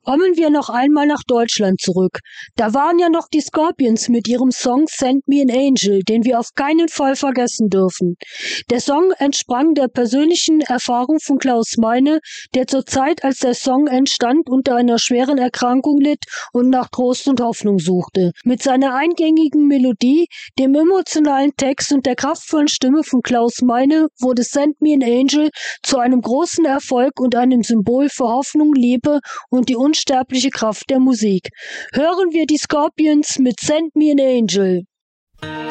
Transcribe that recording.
Kommen wir noch einmal nach Deutschland zurück. Da waren ja noch die Scorpions mit ihrem Song Send Me an Angel, den wir auf keinen Fall vergessen dürfen. Der Song entsprang der persönlichen Erfahrung von Klaus Meine, der zur Zeit, als der Song entstand, unter einer schweren Erkrankung litt und nach Trost und Hoffnung suchte. Mit seiner eingängigen Melodie, dem emotionalen Text und der kraftvollen Stimme von Klaus Meine wurde Send Me an Angel zu einem großen Erfolg und einem Symbol für Hoffnung, Liebe und die unsterbliche Kraft der Musik. Hören wir die Scorpions mit Send Me an Angel.